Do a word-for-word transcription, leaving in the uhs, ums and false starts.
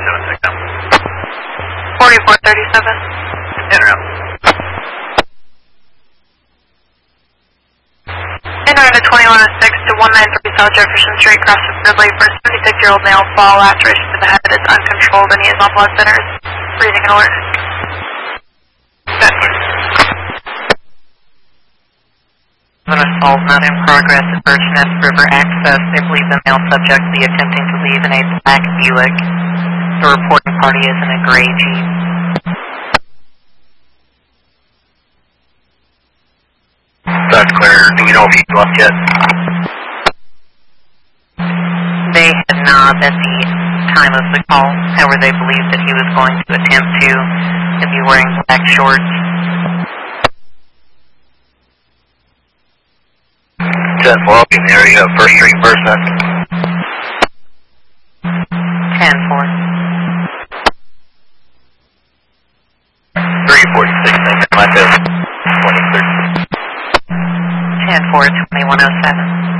seven six now. forty-four thirty-seven. Interrupt. Interrupt to twenty-one oh six to one ninety-three South Jefferson Street, cross the Ridley for a seventy-six-year-old male, fall, laceration to the head is uncontrolled and he is on blood thinners. Breathing in order. That one. An assault not in progress at Birchnest River Access. They believe the male subject to be attempting to leave in a black Buick. The reporting party is in a gray Jeep. That's clear. Do we know if he's left yet? They had not at the time of the call. However, they believed that he was going to attempt to, to be wearing black shorts. ten four up in the area of First Street, Birchnest. ten four. three forty-six, thank you. My fifth. twenty-three. ten four, twenty-one oh seven.